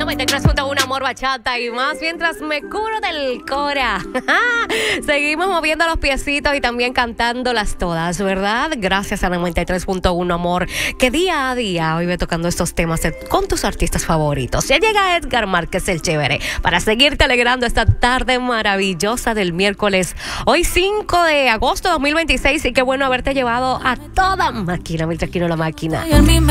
93.1 Amor, Bachata y más, mientras me curo del cora. Seguimos moviendo los piecitos y también cantándolas todas, ¿verdad? Gracias a 93.1 Amor, que día a día hoy ve tocando estos temas con tus artistas favoritos. Ya llega Edgar Márquez, el chévere, para seguirte alegrando esta tarde maravillosa del miércoles. Hoy 5 de agosto de 2026 y qué bueno haberte llevado a toda máquina, mientras quiero la máquina.